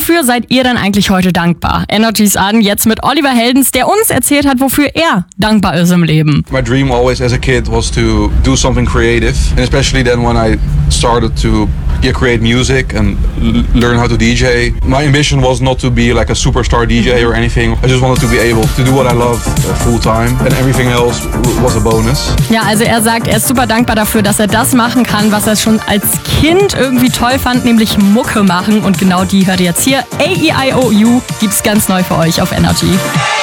Wofür seid ihr denn eigentlich heute dankbar? Energy's an jetzt mit Oliver Heldens, der uns erzählt hat, wofür er dankbar ist im Leben. My dream always as a kid was to do something creative, and especially then when I started to create music and learn how to DJ. My ambition was not to be like a superstar DJ or anything. I just wanted to be able to do what I love full time, and everything else was a bonus. Ja, also er sagt, er ist super dankbar dafür, dass er das machen kann, was er schon als Kind irgendwie toll fand, nämlich Mucke machen. Und genau die hört ihr jetzt hier. A-E-I-O-U gibt's ganz neu für euch auf Energy.